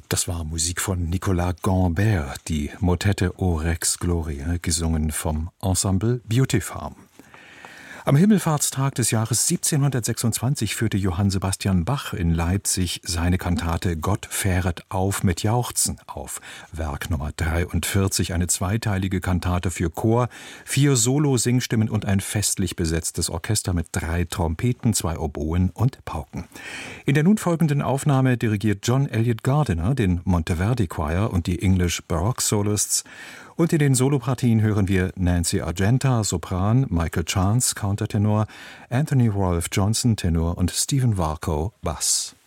Das war Musik von Nicolas Gambert, die Motette O Rex Gloria, gesungen vom Ensemble Beauty Farm. Am Himmelfahrtstag des Jahres 1726 führte Johann Sebastian Bach in Leipzig seine Kantate »Gott fähret auf mit Jauchzen« auf. Werk Nummer 43, eine zweiteilige Kantate für Chor, 4 Solo-Singstimmen und ein festlich besetztes Orchester mit 3 Trompeten, 2 Oboen und Pauken. In der nun folgenden Aufnahme dirigiert John Elliott Gardiner den Monteverdi Choir und die English Baroque Soloists. Und in den Solopartien hören wir Nancy Argenta, Sopran, Michael Chance, Countertenor, Anthony Rolfe Johnson, Tenor und Stephen Warco, Bass.